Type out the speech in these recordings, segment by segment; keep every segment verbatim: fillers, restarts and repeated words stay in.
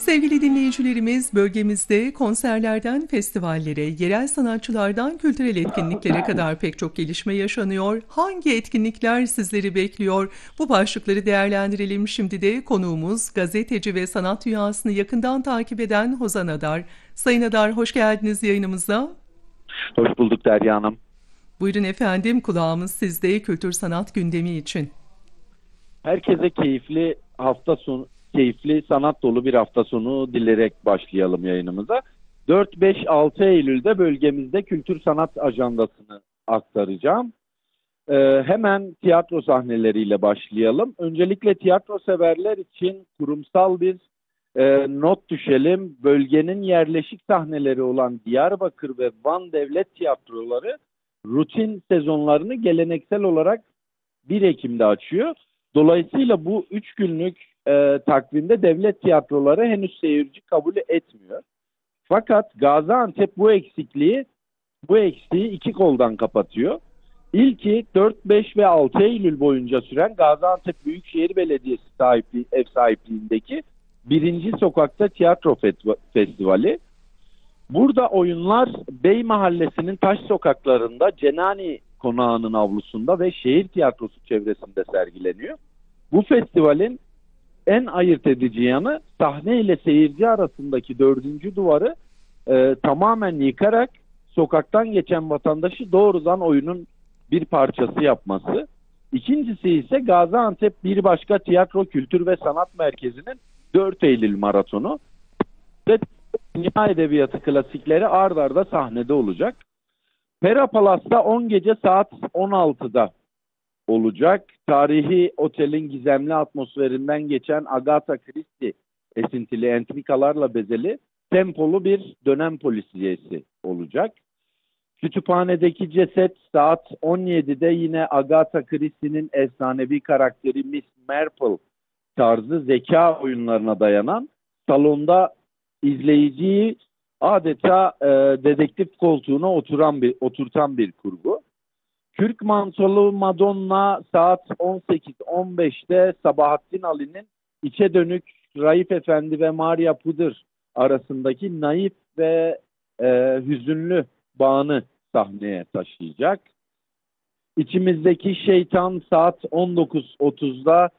Sevgili dinleyicilerimiz, bölgemizde konserlerden festivallere, yerel sanatçılardan kültürel etkinliklere kadar pek çok gelişme yaşanıyor. Hangi etkinlikler sizleri bekliyor? Bu başlıkları değerlendirelim. Şimdi de konuğumuz gazeteci ve sanat dünyasını yakından takip eden Hozan Adar. Sayın Adar, hoş geldiniz yayınımıza. Hoş bulduk Derya Hanım. Buyurun efendim, kulağımız sizde kültür sanat gündemi için. Herkese keyifli hafta sonu, keyifli sanat dolu bir hafta sonu dilerek başlayalım yayınımıza. dört beş altı Eylül'de bölgemizde kültür sanat ajandasını aktaracağım. Ee, hemen tiyatro sahneleriyle başlayalım. Öncelikle tiyatro severler için kurumsal bir e, not düşelim. Bölgenin yerleşik sahneleri olan Diyarbakır ve Van Devlet Tiyatroları rutin sezonlarını geleneksel olarak bir Ekim'de açıyor. Dolayısıyla bu üç günlük e, takvimde devlet tiyatroları henüz seyirci kabul etmiyor. Fakat Gaziantep bu eksikliği, bu eksiği iki koldan kapatıyor. İlki dört beş ve altı Eylül boyunca süren Gaziantep Büyükşehir Belediyesi sahipliği, ev sahipliğindeki birinci Sokak'ta Tiyatro Festivali. Burada oyunlar Bey Mahallesi'nin taş sokaklarında Cenani Konağı'nın avlusunda ve şehir tiyatrosu çevresinde sergileniyor. Bu festivalin en ayırt edici yanı sahne ile seyirci arasındaki dördüncü duvarı e, tamamen yıkarak sokaktan geçen vatandaşı doğrudan oyunun bir parçası yapması. İkincisi ise Gaziantep Bir Başka Tiyatro Kültür ve Sanat Merkezi'nin dört Eylül maratonu ve dünya edebiyatı klasikleri ard arda sahnede olacak. Pera Palas'ta on gece saat on altıda olacak. Tarihi otelin gizemli atmosferinden geçen Agatha Christie esintili entrikalarla bezeli tempolu bir dönem polisiyesi olacak. Kütüphanedeki ceset saat on yedide yine Agatha Christie'nin efsanevi karakteri Miss Marple tarzı zeka oyunlarına dayanan salonda izleyiciyi adeta e, dedektif koltuğuna oturan bir oturtan bir kurgu. Kürk Mantolu Madonna saat on sekiz on beşte Sabahattin Ali'nin içe dönük Raif Efendi ve Maria Puder arasındaki naif ve e, hüzünlü bağını sahneye taşıyacak. İçimizdeki Şeytan saat on dokuz otuzda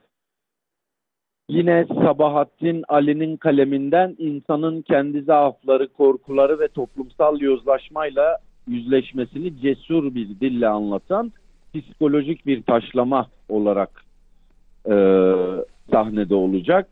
yine Sabahattin Ali'nin kaleminden insanın kendi zaafları, korkuları ve toplumsal yozlaşmayla yüzleşmesini cesur bir dille anlatan psikolojik bir taşlama olarak e, sahnede olacak.